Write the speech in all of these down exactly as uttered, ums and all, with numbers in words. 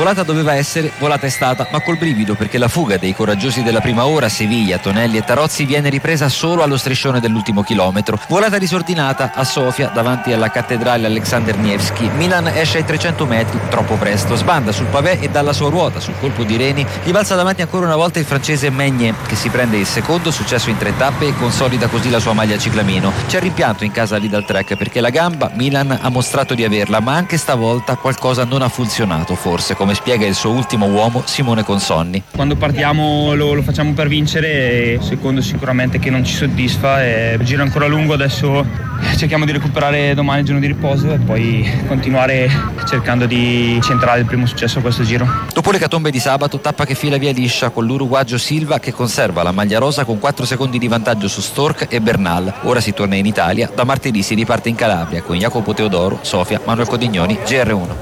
Volata doveva essere, volata è stata, ma col brivido, perché la fuga dei coraggiosi della prima ora, Seviglia, Tonelli e Tarozzi, viene ripresa solo allo striscione dell'ultimo chilometro. Volata disordinata a Sofia davanti alla cattedrale Alexander Nevsky. Milan esce ai trecento metri troppo presto, sbanda sul pavé e dalla sua ruota sul colpo di Reni gli balza davanti ancora una volta il francese Meignet, che si prende il secondo successo in tre tappe e consolida così la sua maglia ciclamino. C'è rimpianto in casa Lidl Trek perché la gamba Milan ha mostrato di averla, ma anche stavolta qualcosa non ha funzionato, forse, come spiega il suo ultimo uomo Simone Consonni. Quando partiamo lo, lo facciamo per vincere, e secondo sicuramente che non ci soddisfa, e il giro è ancora lungo, adesso cerchiamo di recuperare domani il giorno di riposo e poi continuare cercando di centrare il primo successo a questo giro. Dopo le catombe di sabato, tappa che fila via liscia con l'uruguagio Silva, che conserva la maglia rosa con quattro secondi di vantaggio su Stork e Bernal. Ora si torna in Italia, da martedì si riparte in Calabria con Jacopo Teodoro, Sofia, Manuel Codignoni, G R uno.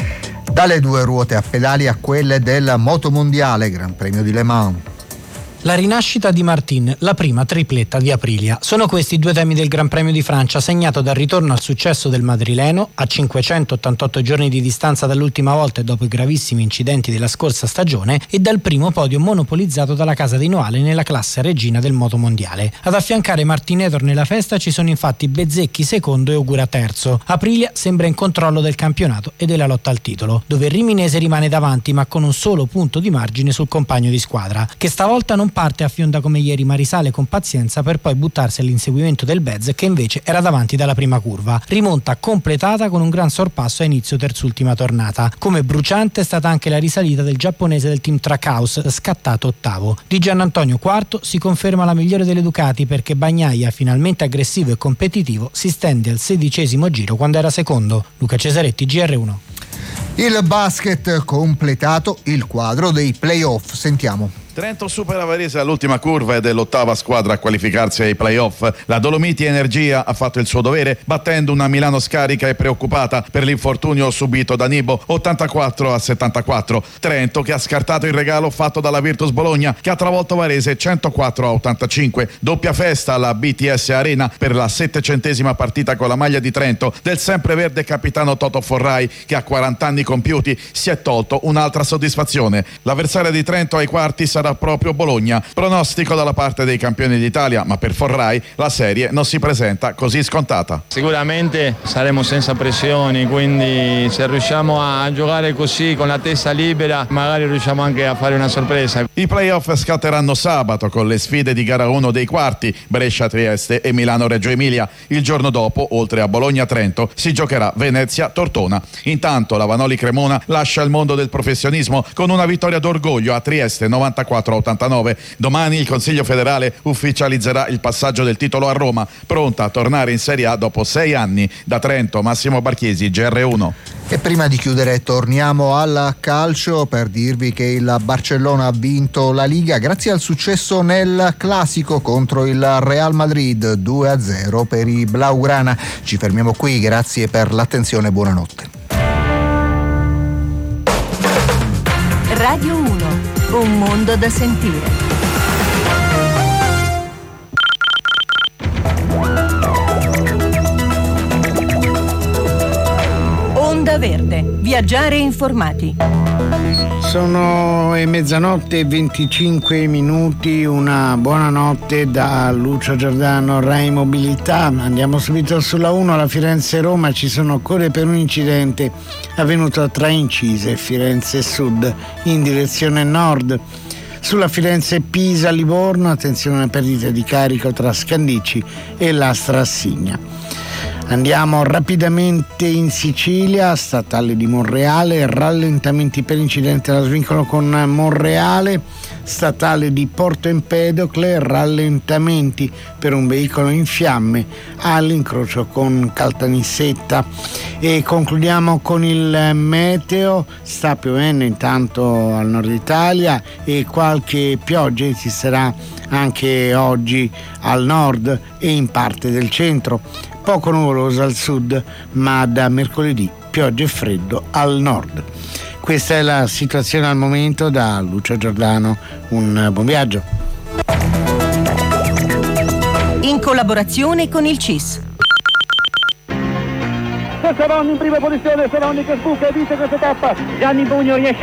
Dalle due ruote a pedali a quelle del Motomondiale, Gran Premio di Le Mans. La rinascita di Martin, la prima tripletta di Aprilia. Sono questi i due temi del Gran Premio di Francia, segnato dal ritorno al successo del madrileno, a cinquecentottantotto giorni di distanza dall'ultima volta e dopo i gravissimi incidenti della scorsa stagione, e dal primo podio monopolizzato dalla casa di Noale nella classe regina del motomondiale. Ad affiancare Martinetor nella festa ci sono infatti Bezzecchi secondo e Ogura terzo. Aprilia sembra in controllo del campionato e della lotta al titolo, dove il riminese rimane davanti ma con un solo punto di margine sul compagno di squadra, che stavolta non parte a fionda come ieri, ma risale con pazienza per poi buttarsi all'inseguimento del Bez, che invece era davanti dalla prima curva. Rimonta completata con un gran sorpasso a inizio terzultima tornata. Come bruciante è stata anche la risalita del giapponese del team Trackhouse, scattato ottavo. Di Giannantonio quarto si conferma la migliore delle Ducati, perché Bagnaia, finalmente aggressivo e competitivo, si stende al sedicesimo giro quando era secondo. Luca Cesaretti, G R uno. Il basket completato, il quadro dei playoff. Sentiamo. Trento supera Varese all'ultima curva ed è l'ottava squadra a qualificarsi ai playoff. La Dolomiti Energia ha fatto il suo dovere battendo una Milano scarica e preoccupata per l'infortunio subito da Nibo, ottantaquattro a settantaquattro. Trento che ha scartato il regalo fatto dalla Virtus Bologna, che ha travolto Varese centoquattro a ottantacinque. Doppia festa alla B T S Arena per la settecentesima partita con la maglia di Trento del sempreverde capitano Toto Forrai, che a quaranta anni compiuti si è tolto un'altra soddisfazione. L'avversaria di Trento ai quarti sarà proprio Bologna. Pronostico dalla parte dei campioni d'Italia, ma per Forrai la serie non si presenta così scontata. Sicuramente saremo senza pressioni, quindi se riusciamo a giocare così con la testa libera magari riusciamo anche a fare una sorpresa. I playoff scatteranno sabato con le sfide di gara uno dei quarti, Brescia-Trieste e Milano-Reggio Emilia. Il giorno dopo, oltre a Bologna-Trento, si giocherà Venezia-Tortona. Intanto la Vanoli Cremona lascia il mondo del professionismo con una vittoria d'orgoglio a Trieste novantaquattro a ottantanove. Domani il Consiglio federale ufficializzerà il passaggio del titolo a Roma, pronta a tornare in Serie A dopo sei anni. Da Trento, Massimo Barchiesi, G R uno. E prima di chiudere torniamo al calcio per dirvi che il Barcellona ha vinto la Liga grazie al successo nel classico contro il Real Madrid, due a zero per i Blaugrana. Ci fermiamo qui, grazie per l'attenzione, buonanotte. Radio uno, un mondo da sentire. Onda Verde, viaggiare informati. Sono è mezzanotte e venticinque minuti, una buonanotte da Lucio Giordano, Rai Mobilità. Andiamo subito sulla uno, alla Firenze-Roma ci sono code per un incidente avvenuto tra Incise, Firenze Sud, in direzione nord. Sulla Firenze-Pisa-Livorno, attenzione alla perdita di carico tra Scandicci e la Strassigna. Andiamo rapidamente in Sicilia, statale di Monreale, rallentamenti per incidente alla svincolo con Monreale, statale di Porto Empedocle, rallentamenti per un veicolo in fiamme all'incrocio con Caltanissetta. E concludiamo con il meteo, sta piovendo intanto al nord Italia e qualche pioggia esisterà anche oggi al nord e in parte del centro. Poco nuvoloso al sud, ma da mercoledì pioggia e freddo al nord. Questa è la situazione al momento. Da Lucio Giordano, un buon viaggio. In collaborazione con il C I S. Serroni in prima posizione, Serroni che sbuca e vince questa tappa. Gianni Bugno riesce